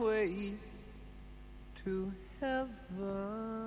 way to heaven.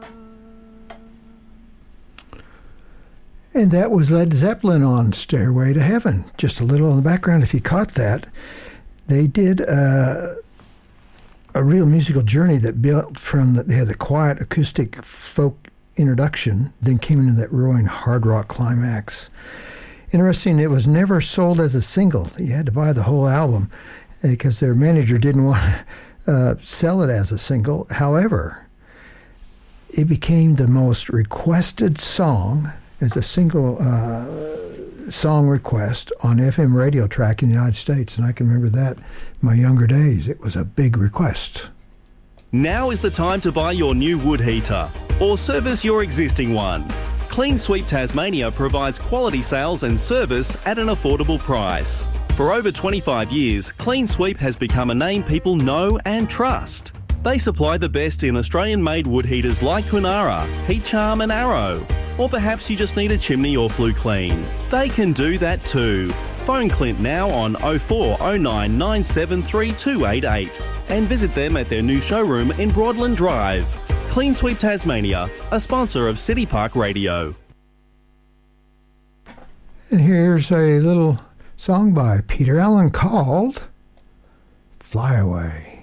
And that was Led Zeppelin on Stairway to Heaven. Just a little in the background, if you caught that. They did a real musical journey that built from, they had the quiet acoustic folk introduction, then came into that roaring hard rock climax. Interesting, it was never sold as a single. You had to buy the whole album because their manager didn't want to sell it as a single. However, it became the most requested song as a single song request on FM radio track in the United States. And I can remember that in my younger days. It was a big request. Now is the time to buy your new wood heater or service your existing one. Clean Sweep Tasmania provides quality sales and service at an affordable price. For over 25 years, Clean Sweep has become a name people know and trust. They supply the best in Australian-made wood heaters like Kunara, Heat Charm and Arrow. Or perhaps you just need a chimney or flue clean. They can do that too. Phone Clint now on 0409 973 288 and visit them at their new showroom in Broadland Drive. Clean Sweep Tasmania, a sponsor of City Park Radio. And here's a little song by Peter Allen called Fly Away.